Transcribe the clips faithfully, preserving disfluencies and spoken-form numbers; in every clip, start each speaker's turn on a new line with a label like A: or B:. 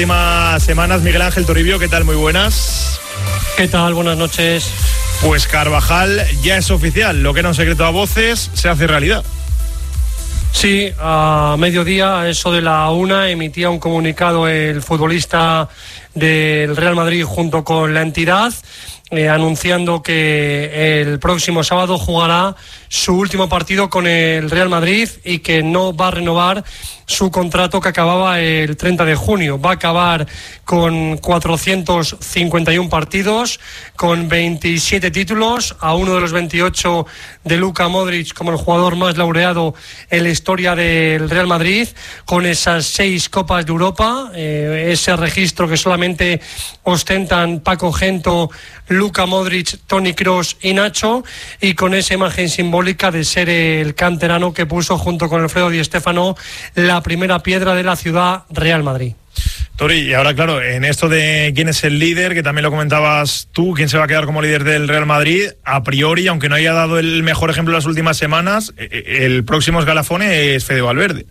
A: Últimas semanas, Miguel Ángel Toribio, ¿qué tal? Muy buenas.
B: ¿Qué tal? Buenas noches.
A: Pues Carvajal ya es oficial, lo que era un secreto a voces se hace realidad.
B: Sí, a mediodía, a eso de la una, emitía un comunicado el futbolista del Real Madrid junto con la entidad, eh, anunciando que el próximo sábado jugará su último partido con el Real Madrid y que no va a renovar su contrato que acababa el treinta de junio. Va a acabar con cuatrocientos cincuenta y uno partidos, con veintisiete títulos, a uno de los veintiocho de Luka Modric como el jugador más laureado en la historia del Real Madrid, con esas seis Copas de Europa, eh, ese registro que solamente ostentan Paco Gento, Luka Modric, Toni Kroos y Nacho, y con esa imagen simbólica de ser el canterano que puso junto con Alfredo Di Stéfano la primera piedra de la ciudad Real Madrid.
A: Tori, y ahora claro, en esto de quién es el líder, que también lo comentabas tú, quién se va a quedar como líder del Real Madrid, a priori, aunque no haya dado el mejor ejemplo en las últimas semanas, el próximo escalafón es Fede Valverde.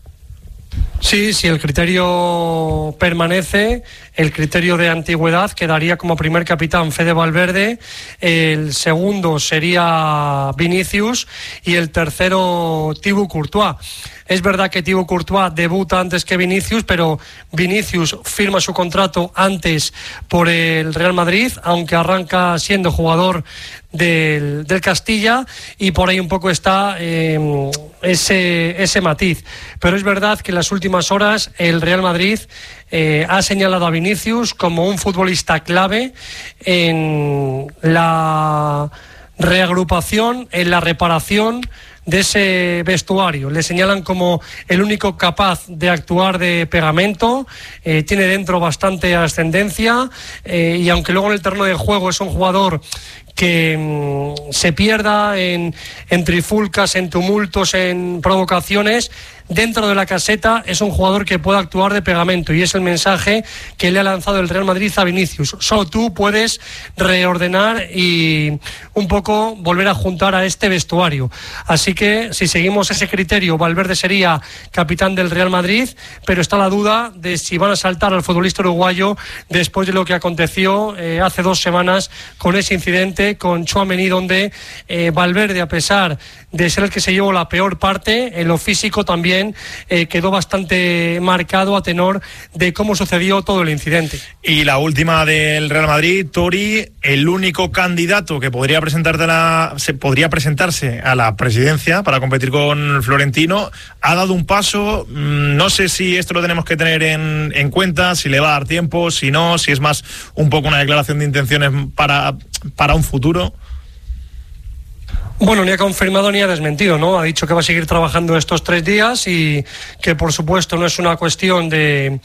B: Sí, si el criterio permanece, el criterio de antigüedad, quedaría como primer capitán Fede Valverde, el segundo sería Vinicius y el tercero Thibaut Courtois. Es verdad que Thibaut Courtois debuta antes que Vinicius, pero Vinicius firma su contrato antes por el Real Madrid, aunque arranca siendo jugador del, del Castilla, y por ahí un poco está eh, ese, ese matiz. Pero es verdad que en las últimas horas el Real Madrid eh, ha señalado a Vinicius como un futbolista clave en la reagrupación, en la reparación de ese vestuario. Le señalan como el único capaz de actuar de pegamento, eh, tiene dentro bastante ascendencia, eh, y aunque luego en el terreno de juego es un jugador que mmm, se pierda en, en trifulcas, en tumultos, en provocaciones, dentro de la caseta es un jugador que puede actuar de pegamento, y es el mensaje que le ha lanzado el Real Madrid a Vinicius. Solo tú puedes reordenar y un poco volver a juntar a este vestuario. Así que si seguimos ese criterio, Valverde sería capitán del Real Madrid, pero está la duda de si van a saltar al futbolista uruguayo después de lo que aconteció eh, hace dos semanas con ese incidente con Tchouaméni, donde eh, Valverde, a pesar de ser el que se llevó la peor parte, en lo físico también eh, quedó bastante marcado a tenor de cómo sucedió todo el incidente.
A: Y la última del Real Madrid, Tori, el único candidato que podría presentarte a la, se podría presentarse a la presidencia para competir con Florentino, ha dado un paso. No sé si esto lo tenemos que tener en, en cuenta, si le va a dar tiempo, si no, si es más un poco una declaración de intenciones para, para un futuro.
B: Bueno, ni ha confirmado ni ha desmentido, ¿no? Ha dicho que va a seguir trabajando estos tres días y que, por supuesto, no es una cuestión de,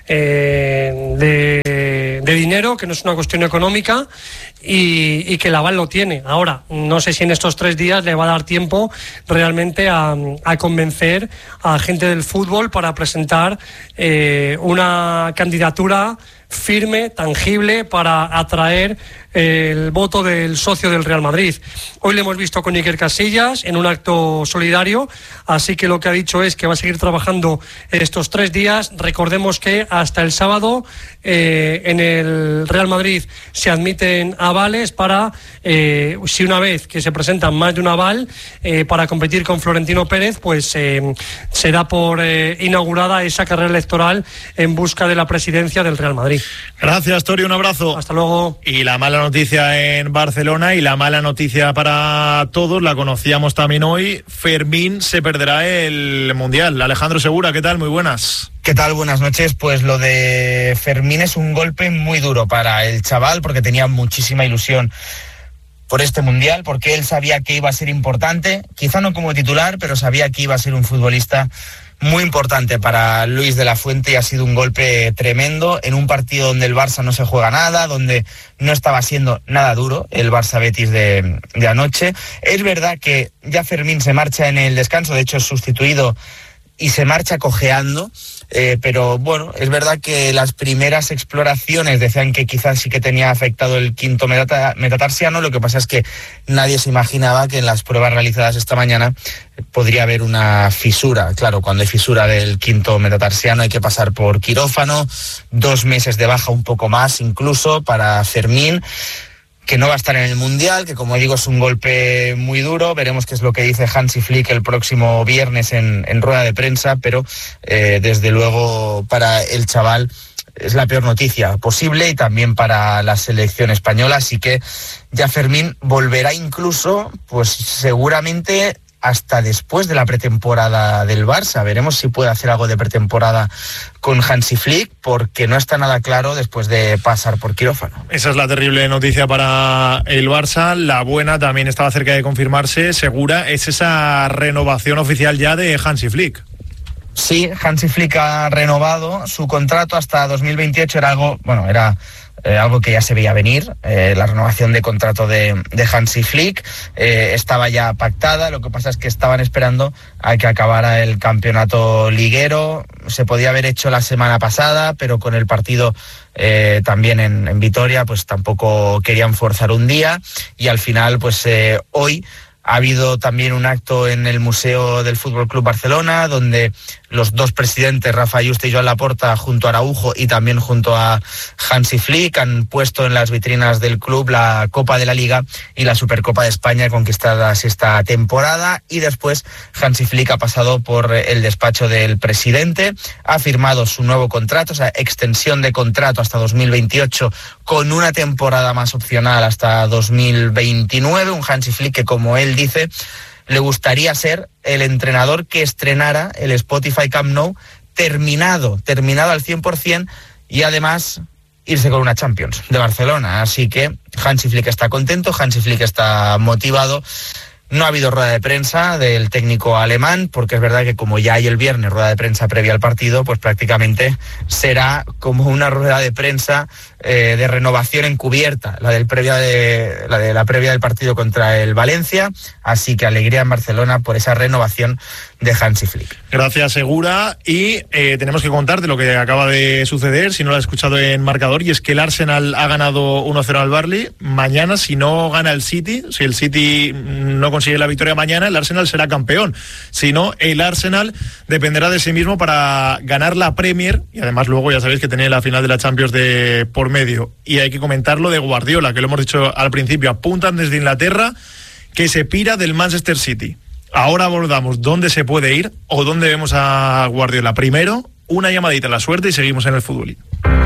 B: eh, de, de dinero, que no es una cuestión económica, y, y que el aval lo tiene. Ahora, no sé si en estos tres días le va a dar tiempo realmente a, a convencer a gente del fútbol para presentar eh, una candidatura firme, tangible, para atraer el voto del socio del Real Madrid. Hoy le hemos visto con Iker Casillas en un acto solidario, así que lo que ha dicho es que va a seguir trabajando estos tres días. Recordemos que hasta el sábado eh, en el Real Madrid se admiten avales para, eh, si una vez que se presentan más de un aval eh, para competir con Florentino Pérez, pues eh, se da por eh, inaugurada esa carrera electoral en busca de la presidencia del Real Madrid.
A: Gracias, Tori, un abrazo.
B: Hasta luego.
A: Y la mala noticia en Barcelona, y la mala noticia para todos, la conocíamos también hoy: Fermín se perderá el Mundial. Alejandro Segura, ¿qué tal? Muy buenas.
C: ¿Qué tal? Buenas noches. Pues lo de Fermín es un golpe muy duro para el chaval, porque tenía muchísima ilusión por este Mundial, porque él sabía que iba a ser importante, quizá no como titular, pero sabía que iba a ser un futbolista muy importante para Luis de la Fuente, y ha sido un golpe tremendo en un partido donde el Barça no se juega nada, donde no estaba siendo nada duro el Barça-Betis de, de anoche. Es verdad que ya Fermín se marcha en el descanso, de hecho es sustituido y se marcha cojeando. Eh, pero bueno, es verdad que las primeras exploraciones decían que quizás sí que tenía afectado el quinto metata- metatarsiano. Lo que pasa es que nadie se imaginaba que en las pruebas realizadas esta mañana podría haber una fisura. Claro, cuando hay fisura del quinto metatarsiano hay que pasar por quirófano, dos meses de baja, un poco más incluso, para Fermín, que no va a estar en el Mundial, que como digo es un golpe muy duro. Veremos qué es lo que dice Hansi Flick el próximo viernes en, en rueda de prensa, pero eh, desde luego para el chaval es la peor noticia posible, y también para la selección española. Así que ya Fermín volverá incluso, pues seguramente hasta después de la pretemporada del Barça. Veremos si puede hacer algo de pretemporada con Hansi Flick, porque no está nada claro después de pasar por quirófano.
A: Esa es la terrible noticia para el Barça. La buena también estaba cerca de confirmarse, Segura, es esa renovación oficial ya de Hansi Flick.
C: Sí, Hansi Flick ha renovado su contrato hasta dos mil veintiocho. Era algo, bueno, era eh, algo que ya se veía venir. Eh, la renovación de contrato de, de Hansi Flick eh, estaba ya pactada. Lo que pasa es que estaban esperando a que acabara el campeonato liguero. Se podía haber hecho la semana pasada, pero con el partido eh, también en, en Vitoria, pues tampoco querían forzar un día, y al final, pues eh, hoy ha habido también un acto en el Museo del Fútbol Club Barcelona, donde los dos presidentes, Rafa Yuste y Joan Laporta, junto a Araujo y también junto a Hansi Flick, han puesto en las vitrinas del club la Copa de la Liga y la Supercopa de España conquistadas esta temporada. Y después Hansi Flick ha pasado por el despacho del presidente, ha firmado su nuevo contrato, o sea, extensión de contrato hasta dos mil veintiocho, con una temporada más opcional hasta dos mil veintinueve. Un Hansi Flick que, como él dice, le gustaría ser el entrenador que estrenara el Spotify Camp Nou terminado, terminado al cien por ciento, y además irse con una Champions de Barcelona. Así que Hansi Flick está contento, Hansi Flick está motivado. No ha habido rueda de prensa del técnico alemán, porque es verdad que como ya hay el viernes rueda de prensa previa al partido, pues prácticamente será como una rueda de prensa eh, de renovación encubierta, la del previa de la de la previa del partido contra el Valencia. Así que alegría en Barcelona por esa renovación de Hansi Flick.
A: Gracias, Segura. Y eh, tenemos que contarte lo que acaba de suceder, si no lo has escuchado en marcador, y es que el Arsenal ha ganado uno cero al Burnley. Mañana, si no gana el City, si el City no consigue la victoria mañana, el Arsenal será campeón. Si no, el Arsenal dependerá de sí mismo para ganar la Premier, y además luego ya sabéis que tiene la final de la Champions de por medio. Y hay que comentar lo de Guardiola, que lo hemos dicho al principio, apuntan desde Inglaterra que se pira del Manchester City. Ahora abordamos dónde se puede ir o dónde vemos a Guardiola. Primero, una llamadita a la suerte y seguimos en el fútbol.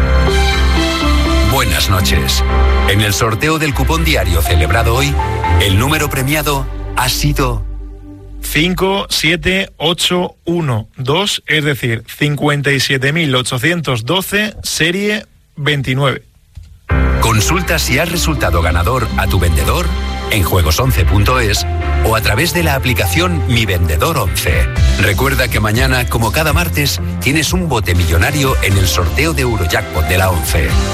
D: Buenas noches. En el sorteo del cupón diario celebrado hoy, el número premiado ha sido
A: cinco siete ocho uno dos, es decir, cincuenta y siete mil ochocientos doce, serie veintinueve.
D: Consulta si has resultado ganador a tu vendedor en juegos once punto es o a través de la aplicación Mi Vendedor once. Recuerda que mañana, como cada martes, tienes un bote millonario en el sorteo de Eurojackpot de la once.